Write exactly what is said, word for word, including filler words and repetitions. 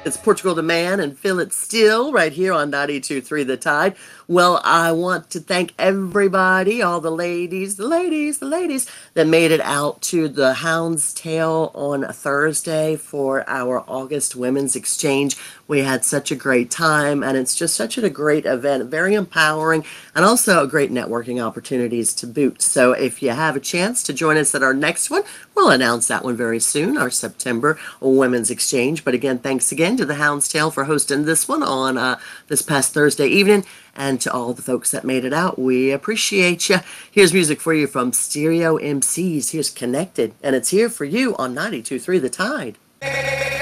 It's Portugal the Man and Feel It Still right here on ninety-two point three The Tide. Well, I want to thank everybody, all the ladies, the ladies, the ladies that made it out to the Hound's Tail on Thursday for our August Women's Exchange. We had such a great time, and it's just such a great event, very empowering, and also great networking opportunities to boot. So if you have a chance to join us at our next one, we'll announce that one very soon, our September Women's Exchange. But again, thanks again to the Hound's Tail for hosting this one on uh, this past Thursday evening. And to all the folks that made it out, we appreciate you. Here's music for you from Stereo M Cs. Here's Connected, and it's here for you on ninety-two point three The Tide.